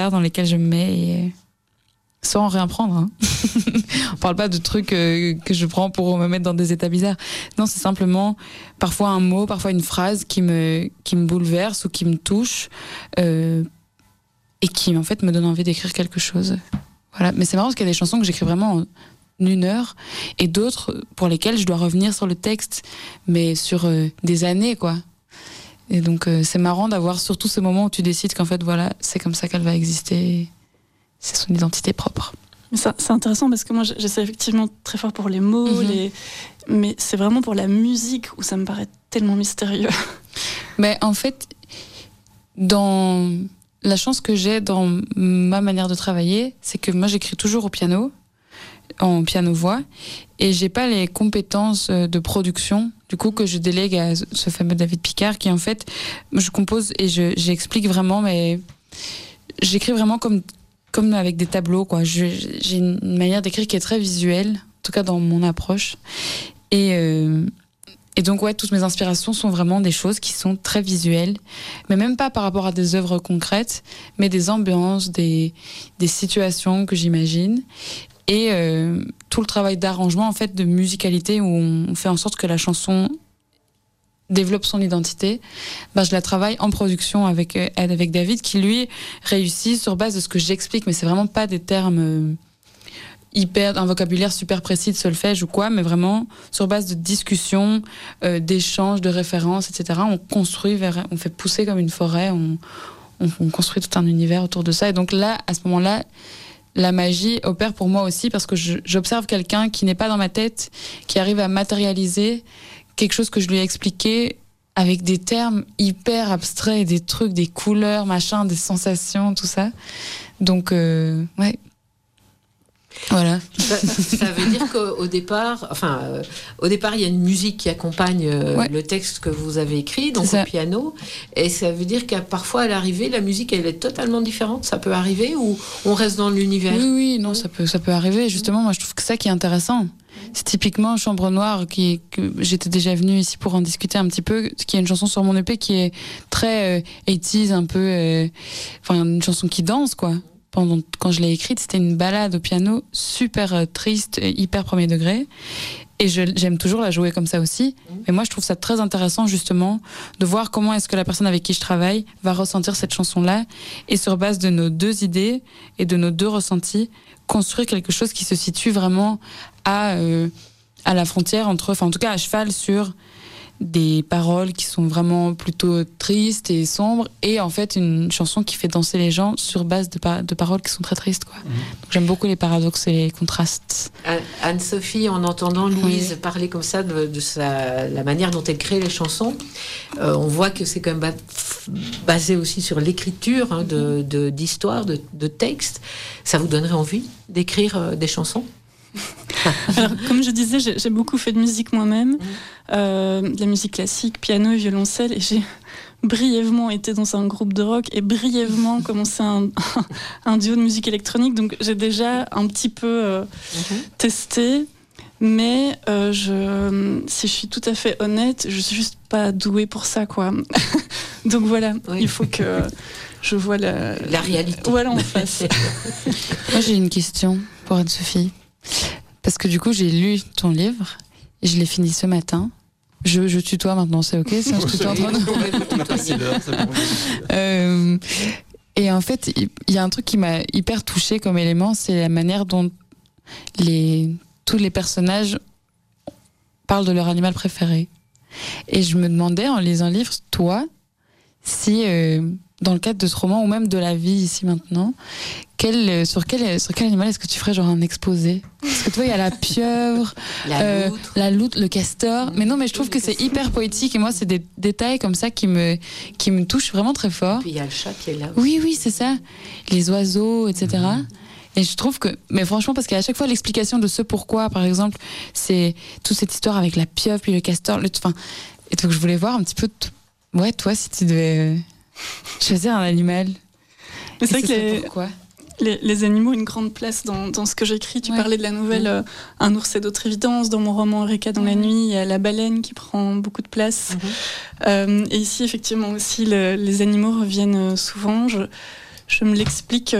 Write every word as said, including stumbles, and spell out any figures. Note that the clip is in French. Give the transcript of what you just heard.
dans lesquels je me mets et sans rien prendre. Hein. On parle pas de trucs euh, que je prends pour me mettre dans des états bizarres. Non, c'est simplement parfois un mot, parfois une phrase qui me qui me bouleverse ou qui me touche euh, et qui en fait me donne envie d'écrire quelque chose. Voilà. Mais c'est marrant parce qu'il y a des chansons que j'écris vraiment en une heure et d'autres pour lesquelles je dois revenir sur le texte, mais sur euh, des années, quoi. Et donc euh, c'est marrant d'avoir surtout ce moment où tu décides qu'en fait voilà, c'est comme ça qu'elle va exister. C'est son identité propre. Mais ça, c'est intéressant parce que moi j'essaie effectivement très fort pour les mots, mm-hmm. les... mais c'est vraiment pour la musique où ça me paraît tellement mystérieux. Mais en fait, dans la chance que j'ai dans ma manière de travailler, c'est que moi j'écris toujours au piano, en piano-voix, et j'ai pas les compétences de production, du coup, que je délègue à ce fameux David Picard, qui en fait, je compose et je, j'explique vraiment, mais j'écris vraiment comme comme avec des tableaux, quoi. Je, j'ai une manière d'écrire qui est très visuelle, en tout cas dans mon approche. Et, euh, et donc, ouais, toutes mes inspirations sont vraiment des choses qui sont très visuelles, mais même pas par rapport à des œuvres concrètes, mais des ambiances, des, des situations que j'imagine. Et euh, tout le travail d'arrangement, en fait, de musicalité, où on fait en sorte que la chanson développe son identité, ben je la travaille en production avec avec David qui lui réussit sur base de ce que j'explique, mais c'est vraiment pas des termes euh, hyper, un vocabulaire super précis de solfège ou quoi, mais vraiment sur base de discussions, euh, d'échanges, de références, et cetera. On construit vers, on fait pousser comme une forêt, on, on, on construit tout un univers autour de ça. Et donc là, à ce moment-là, la magie opère pour moi aussi parce que je, j'observe quelqu'un qui n'est pas dans ma tête, qui arrive à matérialiser quelque chose que je lui ai expliqué avec des termes hyper abstraits, des trucs, des couleurs, machin, des sensations, tout ça. Donc, euh, ouais. Voilà. Ça, ça veut dire qu'au départ, enfin, euh, au départ, il y a une musique qui accompagne euh, ouais. le texte que vous avez écrit, donc au piano, et ça veut dire qu'à parfois à l'arrivée, la musique, elle est totalement différente. Ça peut arriver ou on reste dans l'univers? Oui, oui, non, ça peut, ça peut arriver. Justement, moi, je trouve que ça qui est intéressant. C'est typiquement Chambre Noire, qui, que j'étais déjà venue ici pour en discuter un petit peu, qui est une chanson sur mon E P qui est très euh, eighties, un peu, euh, enfin une chanson qui danse, quoi. Pendant, quand je l'ai écrite, c'était une ballade au piano, super euh, triste, hyper premier degré. Et je, j'aime toujours la jouer comme ça aussi. Mais moi, je trouve ça très intéressant, justement, de voir comment est-ce que la personne avec qui je travaille va ressentir cette chanson-là. Et sur base de nos deux idées et de nos deux ressentis, construire quelque chose qui se situe vraiment à, euh, à la frontière entre, enfin, en tout cas, à cheval sur des paroles qui sont vraiment plutôt tristes et sombres, et en fait une chanson qui fait danser les gens sur base de, pa- de paroles qui sont très tristes, quoi. Mmh. Donc, j'aime beaucoup les paradoxes et les contrastes. Anne-Sophie, en entendant Louise oui. parler comme ça de, de sa, la manière dont elle crée les chansons, euh, on voit que c'est quand même basé aussi sur l'écriture hein, de, de, d'histoires, de, de textes. Ça vous donnerait envie d'écrire euh, des chansons? Alors, comme je disais, j'ai, j'ai beaucoup fait de musique moi-même, mmh. euh, de la musique classique, piano et violoncelle, et j'ai brièvement été dans un groupe de rock et brièvement commencé un, un duo de musique électronique, donc j'ai déjà un petit peu euh, mmh. testé, mais euh, je, si je suis tout à fait honnête, je suis juste pas douée pour ça, quoi. Donc voilà, oui. il faut que je vois la, la réalité. Voilà, en face. Moi, j'ai une question pour Anne-Sophie. Parce que du coup, j'ai lu ton livre et je l'ai fini ce matin. Je, je tutoie maintenant, c'est ok? C'est un tutoie entre nous. euh, Et en fait, il y a un truc qui m'a hyper touchée comme élément, c'est la manière dont les, tous les personnages parlent de leur animal préféré. Et je me demandais, en lisant le livre, toi, si... Euh, dans le cadre de ce roman, ou même de la vie ici maintenant, quel, sur, quel, sur quel animal est-ce que tu ferais genre un exposé? Parce que tu vois, il y a la pieuvre, la, euh, loutre. la loutre, le castor. Mmh. Mais non, mais je trouve que c'est hyper poétique. Et moi, c'est des détails comme ça qui me, qui me touchent vraiment très fort. Et puis il y a le chat qui est là aussi. Oui, oui, c'est ça. Les oiseaux, et cetera. Mmh. Et je trouve que, mais franchement, parce qu'à chaque fois, l'explication de ce pourquoi, par exemple, c'est toute cette histoire avec la pieuvre, puis le castor, le, enfin, et donc je voulais voir un petit peu, t- ouais, toi, si tu devais choisir un animal. Mais c'est vrai que les, les, les animaux ont une grande place dans, dans ce que j'écris. Tu ouais. parlais de la nouvelle mmh. euh, Un ours et d'autres évidences. Dans mon roman Eureka dans mmh. la nuit, il y a la baleine qui prend beaucoup de place. Mmh. Euh, et ici, effectivement, aussi, le, les animaux reviennent souvent. Je, je me l'explique